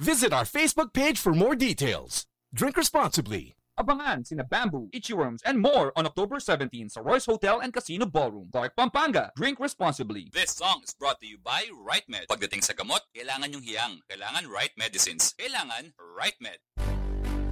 Visit our Facebook page for more details. Drink responsibly. Abangan sina Bamboo, Itchy Worms, and more on October 17 sa Royce Hotel and Casino Ballroom, Clark, Pampanga. Drink responsibly. This song is brought to you by RightMed. Pagdating sa gamot, kailangan yung hiyang. Kailangan Right Medicines. Kailangan RightMed.